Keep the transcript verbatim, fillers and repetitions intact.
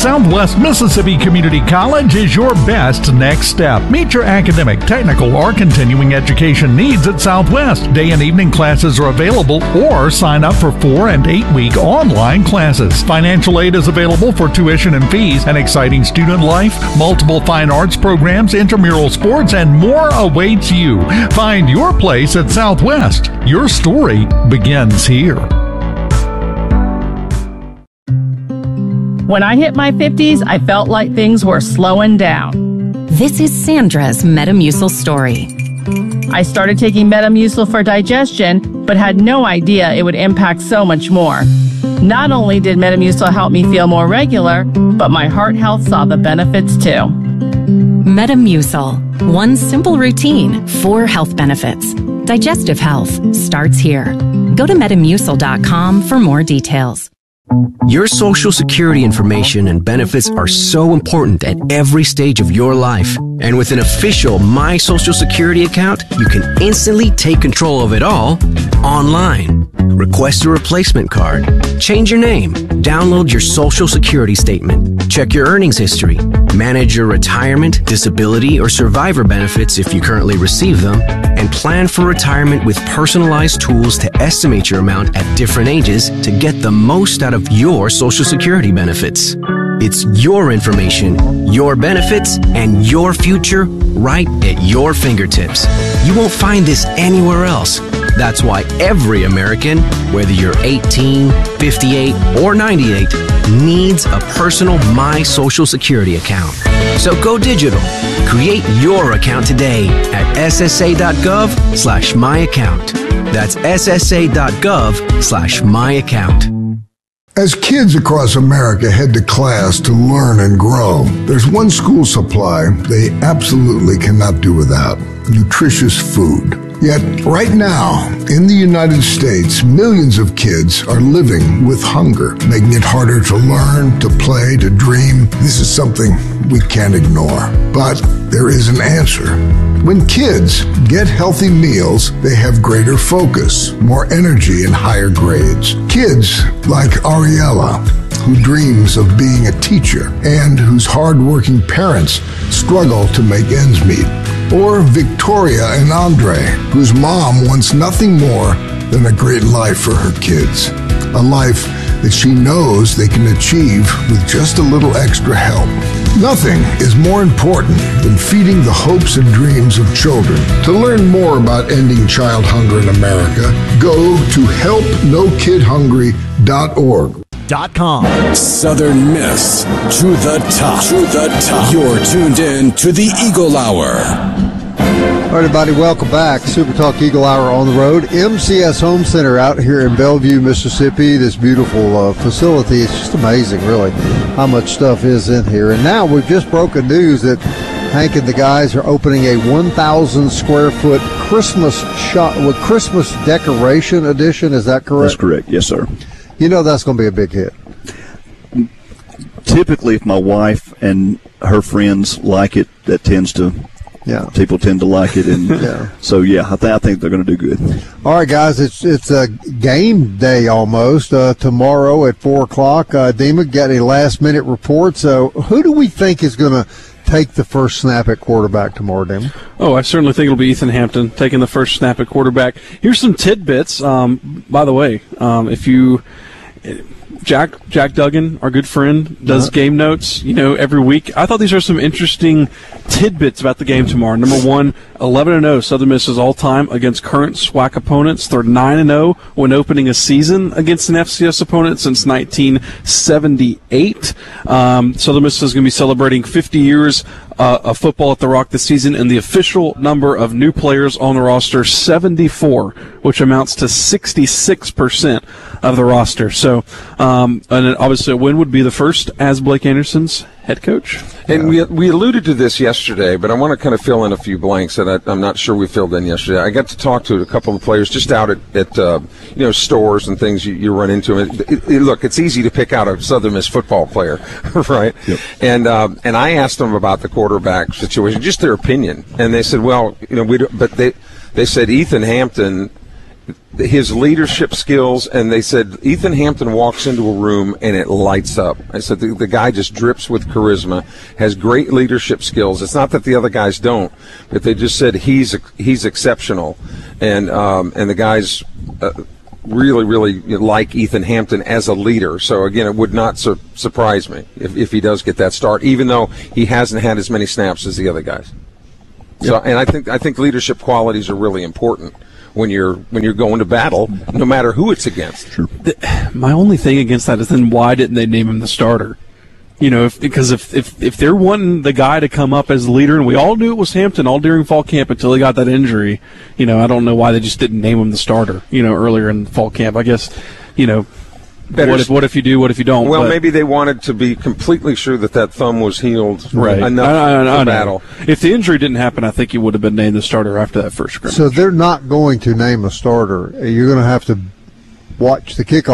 Southwest Mississippi Community College is your best next step. Meet your academic, technical, or continuing education needs at Southwest. Day and evening classes are available, or sign up for four and eight week online classes. Financial aid is available for tuition and fees, an exciting student life, multiple fine arts programs, intramural sports, and more awaits you. Find your place at Southwest. Your story begins here. When I hit my fifties, I felt like things were slowing down. This is Sandra's Metamucil story. I started taking Metamucil for digestion, but had no idea it would impact so much more. Not only did Metamucil help me feel more regular, but my heart health saw the benefits too. Metamucil. One simple routine, four health benefits. Digestive health starts here. Go to metamucil dot com for more details. Your Social Security information and benefits are so important at every stage of your life. And with an official My Social Security account, you can instantly take control of it all online. Request a replacement card, change your name, download your Social Security statement, check your earnings history, manage your retirement, disability, or survivor benefits if you currently receive them, and plan for retirement with personalized tools to estimate your amount at different ages to get the most out of your Social Security benefits. It's your information, your benefits, and your future right at your fingertips. You won't find this anywhere else. That's why every American, whether you're eighteen, fifty-eight, or ninety-eight, needs a personal My Social Security account. So go digital. Create your account today at S S A dot gov slash my account. That's S S A dot gov slash my account. As kids across America head to class to learn and grow, there's one school supply they absolutely cannot do without: nutritious food. Yet, right now, in the United States, millions of kids are living with hunger, making it harder to learn, to play, to dream. This is something we can't ignore. But there is an answer. When kids get healthy meals, they have greater focus, more energy, and higher grades. Kids like Ariella, who dreams of being a teacher and whose hardworking parents struggle to make ends meet. Or Victoria and Andre, whose mom wants nothing more than a great life for her kids. A life that she knows they can achieve with just a little extra help. Nothing is more important than feeding the hopes and dreams of children. To learn more about ending child hunger in America, go to help no kid hungry dot org. Dot com. Southern Miss to the top. To the top. You're tuned in to the Eagle Hour. All right, everybody, welcome back. Super Talk Eagle Hour on the road. M C S Home Center out here in Bellevue, Mississippi. This beautiful uh, facility. It's just amazing, really, how much stuff is in here. And now we've just broken news that Hank and the guys are opening a one thousand square foot Christmas shop with Christmas decoration edition. Is that correct? That's correct. Yes, sir. You know that's going to be a big hit. Typically, if my wife and her friends like it, that tends to, yeah, people tend to like it, and yeah. so yeah, I, th- I think they're going to do good. All right, guys, it's it's a game day almost uh, tomorrow at four o'clock. Uh, Dima, got a last minute report. So, who do we think is going to take the first snap at quarterback tomorrow, Dima? Oh, I certainly think it'll be Ethan Hampton taking the first snap at quarterback. Here's some tidbits. Um, by the way, um, if you. Jack Jack Duggan, our good friend, does uh-huh. game notes, you know, every week. I thought these are some interesting tidbits about the game tomorrow. Number one, eleven and oh Southern Miss is all-time against current SWAC opponents. They're nine and oh when opening a season against an F C S opponent since nineteen seventy-eight. Um, Southern Miss is going to be celebrating fifty years uh, of football at the Rock this season, and the official number of new players on the roster, seventy-four, which amounts to sixty-six percent of the roster. So, um, and obviously a win would be the first as Blake Anderson's head coach. And we we alluded to this yesterday, but I want to kind of fill in a few blanks that I, I'm not sure we filled in yesterday. I got to talk to a couple of players just out at, at uh, you know, stores and things you, you run into. It, it, it, look, it's easy to pick out a Southern Miss football player, right? Yep. And um, and I asked them about the quarterback situation, just their opinion, and they said, well, you know, we don't, but they they said Ethan Hampton. his leadership skills, and they said Ethan Hampton walks into a room and it lights up. I said the, the guy just drips with charisma, has great leadership skills. It's not that the other guys don't, but they just said he's he's exceptional, and um, and the guys uh, really really like Ethan Hampton as a leader. So again, it would not su- surprise me if, if he does get that start, even though he hasn't had as many snaps as the other guys. So, and I think I think leadership qualities are really important when you're when you're going to battle, no matter who it's against. Sure. The, my only thing against that is then why didn't they name him the starter? You know, if, because if, if if they're wanting the guy to come up as leader, and we all knew it was Hampton all during fall camp until he got that injury, you know, I don't know why they just didn't name him the starter, you know, earlier in fall camp. I guess, you know, Better what if what if you do, what if you don't? Well, but, maybe they wanted to be completely sure that that thumb was healed right. enough I, I, I, for I battle. If the injury didn't happen, I think he would have been named the starter after that first scrimmage. So they're not going to name a starter. You're going to have to watch the kickoff